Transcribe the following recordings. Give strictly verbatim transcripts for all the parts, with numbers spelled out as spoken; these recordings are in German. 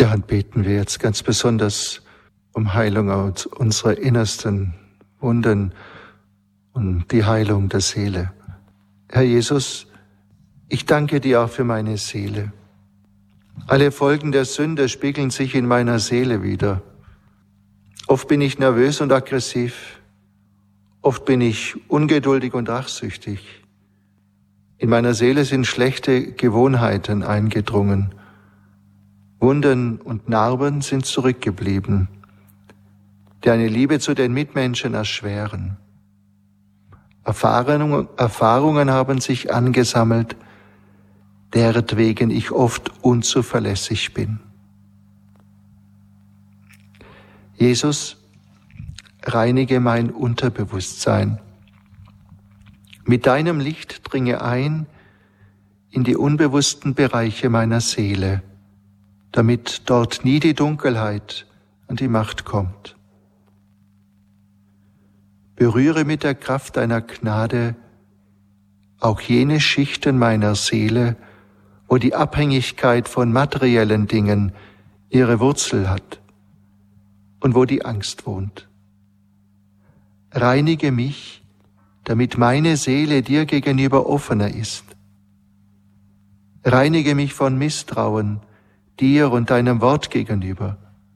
Ja, und beten wir jetzt ganz besonders um Heilung aus unserer innersten Wunden und die Heilung der Seele. Herr Jesus, ich danke dir auch für meine Seele. Alle Folgen der Sünde spiegeln sich in meiner Seele wider. Oft bin ich nervös und aggressiv. Oft bin ich ungeduldig und rachsüchtig. In meiner Seele sind schlechte Gewohnheiten eingedrungen. Wunden und Narben sind zurückgeblieben, die eine Liebe zu den Mitmenschen erschweren. Erfahrungen, Erfahrungen haben sich angesammelt, deretwegen ich oft unzuverlässig bin. Jesus, reinige mein Unterbewusstsein. Mit deinem Licht dringe ein in die unbewussten Bereiche meiner Seele, damit dort nie die Dunkelheit an die Macht kommt. Berühre mit der Kraft deiner Gnade auch jene Schichten meiner Seele, wo die Abhängigkeit von materiellen Dingen ihre Wurzel hat und wo die Angst wohnt. Reinige mich, damit meine Seele dir gegenüber offener ist. Reinige mich von Misstrauen dir und deinem Wort gegenüber.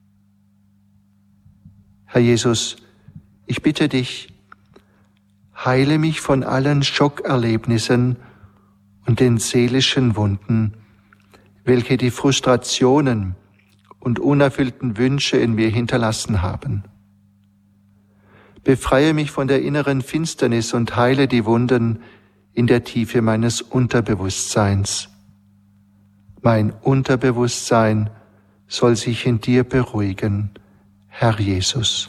Herr Jesus, ich bitte dich, heile mich von allen Schockerlebnissen und den seelischen Wunden, welche die Frustrationen und unerfüllten Wünsche in mir hinterlassen haben. Befreie mich von der inneren Finsternis und heile die Wunden in der Tiefe meines Unterbewusstseins. Mein Unterbewusstsein soll sich in dir beruhigen, Herr Jesus.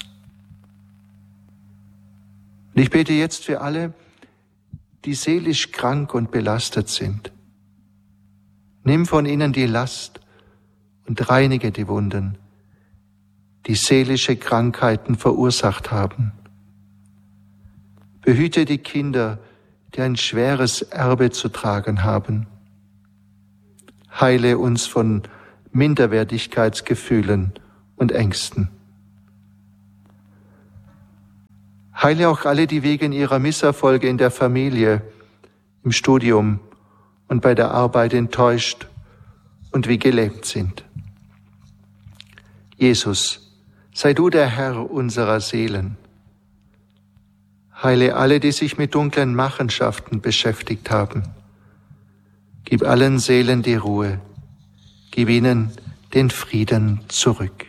Und ich bete jetzt für alle, die seelisch krank und belastet sind. Nimm von ihnen die Last und reinige die Wunden, die seelische Krankheiten verursacht haben. Behüte die Kinder, die ein schweres Erbe zu tragen haben. Heile uns von Minderwertigkeitsgefühlen und Ängsten. Heile auch alle, die wegen ihrer Misserfolge in der Familie, im Studium und bei der Arbeit enttäuscht und wie gelähmt sind. Jesus, sei du der Herr unserer Seelen. Heile alle, die sich mit dunklen Machenschaften beschäftigt haben. Gib allen Seelen die Ruhe. Gib ihnen den Frieden zurück.